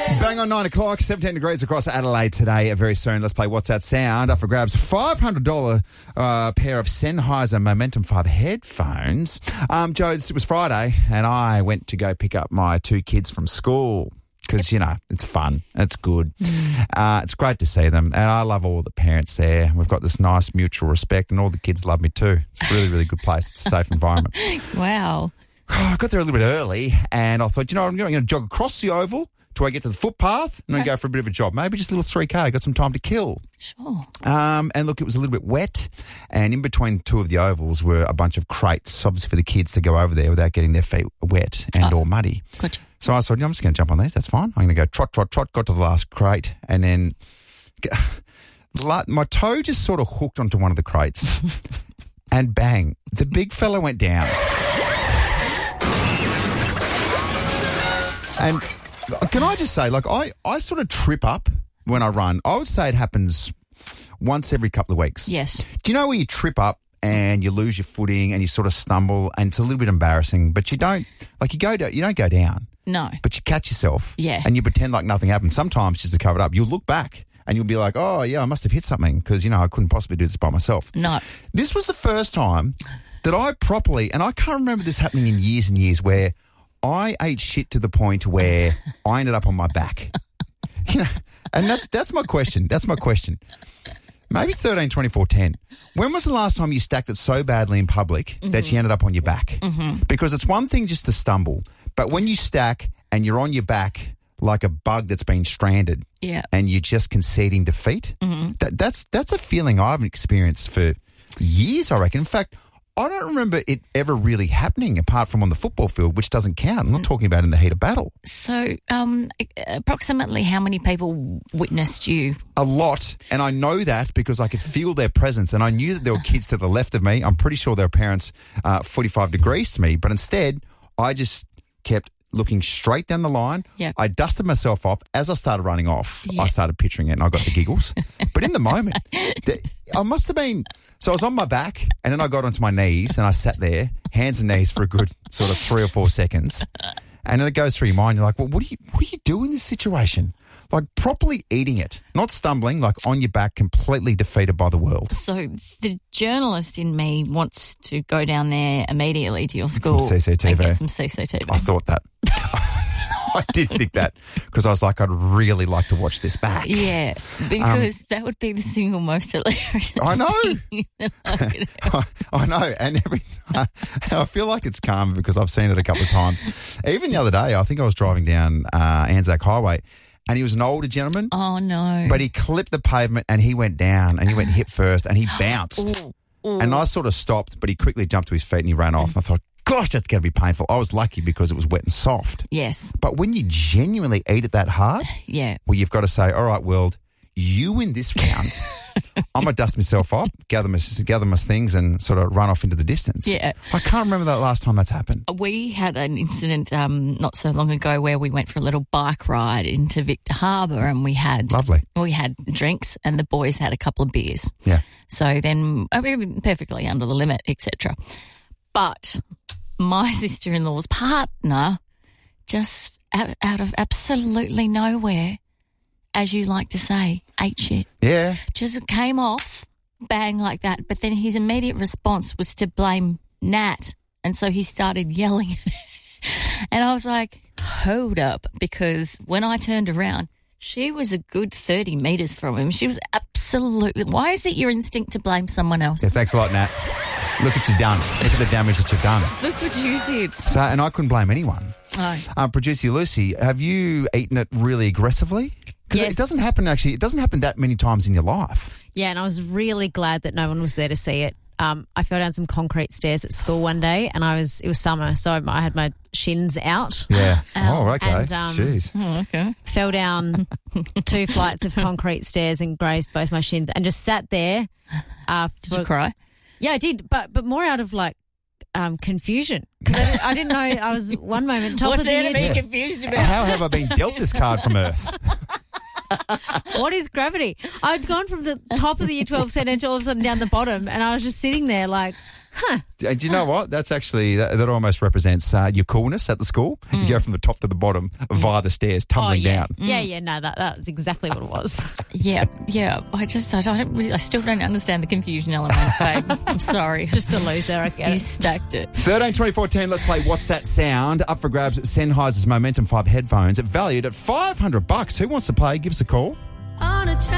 Bang on 9 o'clock, 17 degrees across Adelaide today. Very soon, let's play What's That Sound. Up for grabs, $500 pair of Sennheiser Momentum 5 headphones. Joe, it was Friday and I went to go pick up my two kids from school because, you know, it's fun and it's good. It's great to see them and I love all the parents there. We've got this nice mutual respect and all the kids love me too. It's a really, really good place. It's a safe environment. Wow. I got there a little bit early and I thought, you know what, I'm going to jog across the oval till I get to the footpath and then go for a bit of a jog. Maybe just a little 3K. I got some time to kill. Sure. And look, it was a little bit wet and in between two of the ovals were a bunch of crates, obviously for the kids to go over there without getting their feet wet and or muddy. Gotcha. So I thought, I'm just going to jump on these. That's fine. I'm going to go trot, trot, trot, got to the last crate and then my toe just sort of hooked onto one of the crates and bang, the big fella went down. And can I just say, like, I sort of trip up when I run. I would say it happens once every couple of weeks. Yes. Do you know where you trip up and you lose your footing and you sort of stumble and it's a little bit embarrassing, but you don't, like, you don't go down. No. But you catch yourself. Yeah. And you pretend like nothing happened. Sometimes just to cover it up, you'll look back and you'll be like, oh, yeah, I must have hit something because, you know, I couldn't possibly do this by myself. No. This was the first time that I properly, and I can't remember this happening in years and years, where I ate shit to the point where I ended up on my back. You know, and that's my question. That's my question. Maybe 13, 24, 10. When was the last time you stacked it so badly in public that you ended up on your back? Mm-hmm. Because it's one thing just to stumble, but when you stack and you're on your back like a bug that's been stranded and you're just conceding defeat, that's a feeling I haven't experienced for years, I reckon. In fact, I don't remember it ever really happening apart from on the football field, which doesn't count. I'm not talking about in the heat of battle. So approximately how many people witnessed you? A lot. And I know that because I could feel their presence and I knew that there were kids to the left of me. I'm pretty sure their parents 45 degrees to me. But instead, I just kept looking straight down the line. Yep. I dusted myself off. As I started running off, I started picturing it and I got the giggles. But in the moment, I must have been... So I was on my back and then I got onto my knees and I sat there, hands and knees for a good sort of 3 or 4 seconds. And then it goes through your mind. You're like, well, what do you do in this situation? Like properly eating it, not stumbling, like on your back, completely defeated by the world. So the journalist in me wants to go down there immediately to your school some CCTV. and get some CCTV. I thought that. I did think that because I was like, I'd really like to watch this back. Yeah, because that would be the single most hilarious I know. thing that I could I know. And I feel like it's calm because I've seen it a couple of times. Even the other day, I think I was driving down Anzac Highway and he was an older gentleman. Oh, no. But he clipped the pavement and he went down and he went hip first and he bounced. Ooh. And I sort of stopped, but he quickly jumped to his feet and he ran off. And I thought, gosh, that's going to be painful. I was lucky because it was wet and soft. Yes. But when you genuinely eat it that hard, well, you've got to say, all right, world, you win this round. I'm going to dust myself up, gather my things and sort of run off into the distance. Yeah. I can't remember that last time that's happened. We had an incident not so long ago where we went for a little bike ride into Victor Harbour and we had... Lovely. We had drinks and the boys had a couple of beers. Yeah. So then we were perfectly under the limit, etc. But my sister-in-law's partner just out of absolutely nowhere, as you like to say, ate shit. Yeah. Just came off, bang, like that. But then his immediate response was to blame Nat. And so he started yelling. And I was like, hold up, because when I turned around, she was a good 30 metres from him. She was absolutely... Why is it your instinct to blame someone else? Yeah, thanks a lot, Nat. Look what you've done. Look at the damage that you've done. Look what you did. So, and I couldn't blame anyone. Oh. Producer Lucy, have you eaten it really aggressively? Because Yes. it doesn't happen that many times in your life. Yeah, and I was really glad that no one was there to see it. I fell down some concrete stairs at school one day and it was summer, so I had my shins out. Yeah. Oh, okay. And, Jeez. Oh, okay. Fell down 2 flights of concrete stairs and grazed both my shins and just sat there. Did you cry? Yeah, I did, but more out of like confusion because I didn't know I was one moment top What's of the there year. to be confused about? How have I been dealt this card from Earth? What is gravity? I'd gone from the top of the year 12 centimetre all of a sudden down the bottom and I was just sitting there like, And you know what? That's actually, that almost represents your coolness at the school. You go from the top to the bottom via the stairs, tumbling down. Yeah. No, that was exactly what it was. Yeah. I still don't understand the confusion element, babe. I'm sorry. Just a loser, I guess. You stacked it. 13 24 10, let's play What's That Sound? Up for grabs, Sennheiser's Momentum 5 headphones valued at $500. Who wants to play? Give us a call. On a